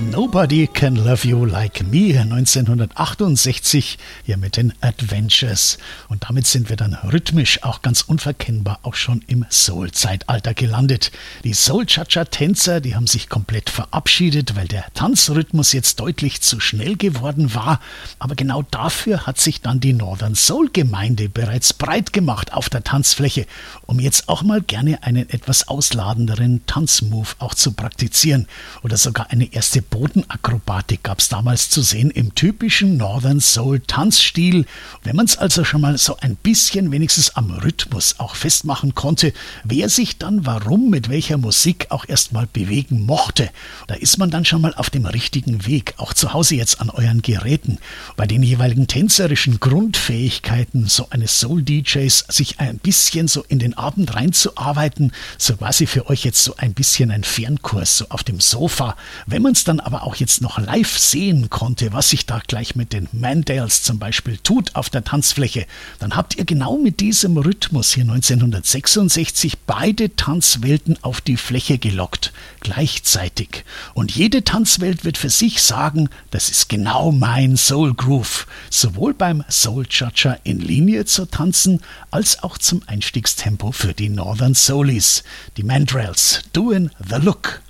Nobody Can Love You Like Me 1968 hier mit den Adventures. Und damit sind wir dann rhythmisch auch ganz unverkennbar auch schon im Soul-Zeitalter gelandet. Die Soul-Cha-Cha-Tänzer, die haben sich komplett verabschiedet, weil der Tanzrhythmus jetzt deutlich zu schnell geworden war. Aber genau dafür hat sich dann die Northern Soul-Gemeinde bereits breit gemacht auf der Tanzfläche, um jetzt auch mal gerne einen etwas ausladenderen Tanzmove auch zu praktizieren. Oder sogar eine erste Bodenakrobatik gab es damals zu sehen im typischen Northern Soul Tanzstil. Wenn man es also schon mal so ein bisschen wenigstens am Rhythmus auch festmachen konnte, wer sich dann warum mit welcher Musik auch erstmal bewegen mochte, da ist man dann schon mal auf dem richtigen Weg, auch zu Hause jetzt an euren Geräten. Bei den jeweiligen tänzerischen Grundfähigkeiten so eines Soul-DJs sich ein bisschen so in den Abend reinzuarbeiten, so quasi für euch jetzt so ein bisschen ein Fernkurs so auf dem Sofa. Wenn man es dann aber auch jetzt noch live sehen konnte, was sich da gleich mit den Mandales zum Beispiel tut auf der Tanzfläche, dann habt ihr genau mit diesem Rhythmus hier 1966 beide Tanzwelten auf die Fläche gelockt, gleichzeitig. Und jede Tanzwelt wird für sich sagen, das ist genau mein Soul Groove, sowohl beim Soul Cha-Cha in Linie zu tanzen, als auch zum Einstiegstempo für die Northern Soulies. Die Mandrels, Doing the Look.